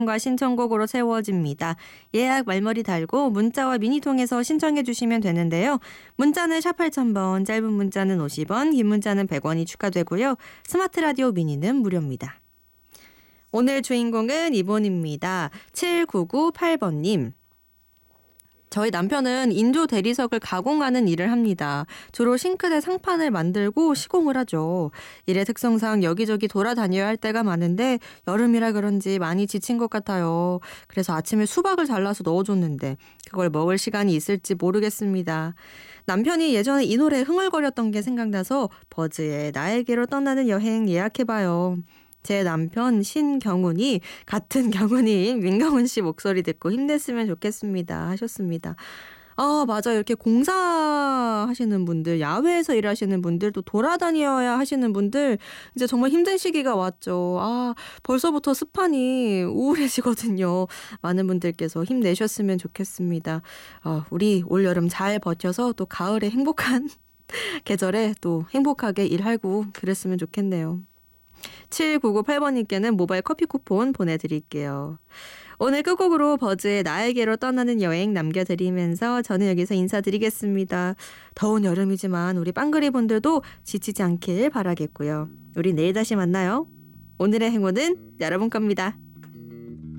과 신청곡으로 채워집니다. 예약 말머리 달고 문자와 미니 통해서 신청해 주시면 되는데요. 문자는 샵 8000번, 짧은 문자는 50원, 긴 문자는 100원이 추가되고요. 스마트 라디오 미니는 무료입니다. 오늘 주인공은 이분입니다. 7998번님. 저희 남편은 인조 대리석을 가공하는 일을 합니다. 주로 싱크대 상판을 만들고 시공을 하죠. 일의 특성상 여기저기 돌아다녀야 할 때가 많은데 여름이라 그런지 많이 지친 것 같아요. 그래서 아침에 수박을 잘라서 넣어줬는데 그걸 먹을 시간이 있을지 모르겠습니다. 남편이 예전에 이 노래에 흥얼거렸던 게 생각나서 버즈의 나에게로 떠나는 여행 예약해봐요. 제 남편 신경훈이 같은 경훈이인 민경훈 씨 목소리 듣고 힘냈으면 좋겠습니다 하셨습니다. 아, 맞아요. 이렇게 공사하시는 분들, 야외에서 일하시는 분들, 또 돌아다녀야 하시는 분들 이제 정말 힘든 시기가 왔죠. 아, 벌써부터 습하니 우울해지거든요. 많은 분들께서 힘내셨으면 좋겠습니다. 우리 올여름 잘 버텨서 또 가을에 행복한 계절에 또 행복하게 일하고 그랬으면 좋겠네요. 7998번님께는 모바일 커피 쿠폰 보내드릴게요. 오늘 끝곡으로 버즈의 나에게로 떠나는 여행 남겨드리면서 저는 여기서 인사드리겠습니다. 더운 여름이지만 우리 빵그리 분들도 지치지 않길 바라겠고요. 우리 내일 다시 만나요. 오늘의 행운은 여러분 겁니다.